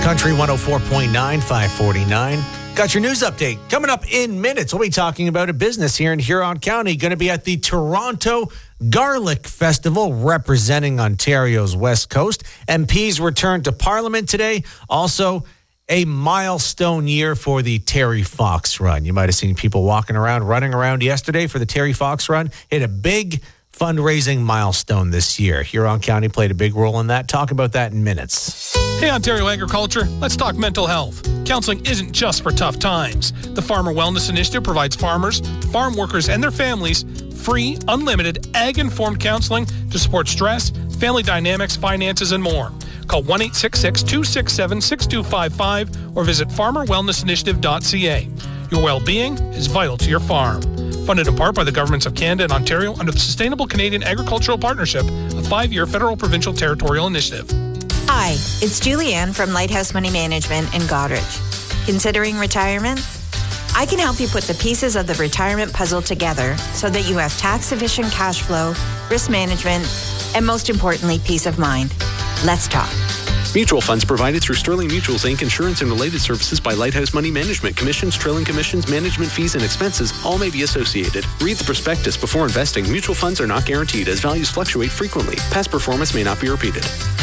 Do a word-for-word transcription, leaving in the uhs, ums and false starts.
Country one oh four point nine, five forty-nine. Got your news update coming up in minutes. We'll be talking about a business here in Huron County, going to be at the Toronto Garlic Festival, representing Ontario's West Coast. M Ps returned to Parliament today. Also, a milestone year for the Terry Fox Run. You might have seen people walking around, running around yesterday for the Terry Fox Run. Hit a big fundraising milestone this year. Huron County played a big role in that. Talk about that in minutes. Hey, Ontario Agriculture, let's talk mental health. Counseling isn't just for tough times. The Farmer Wellness Initiative provides farmers, farm workers, and their families free, unlimited, ag-informed counseling to support stress, family dynamics, finances, and more. Call one eight six six, two six seven, six two five five or visit farmer wellness initiative dot c a. Your well-being is vital to your farm. Funded in part by the governments of Canada and Ontario under the Sustainable Canadian Agricultural Partnership, a five-year federal provincial territorial initiative. Hi, it's Julianne from Lighthouse Money Management in Goderich. Considering retirement? I can help you put the pieces of the retirement puzzle together so that you have tax-efficient cash flow, risk management, and most importantly, peace of mind. Let's talk. Mutual funds provided through Sterling Mutual's Incorporated. Insurance and related services by Lighthouse Money Management. Commissions, trailing commissions, management fees, and expenses all may be associated. Read the prospectus before investing. Mutual funds are not guaranteed as values fluctuate frequently. Past performance may not be repeated.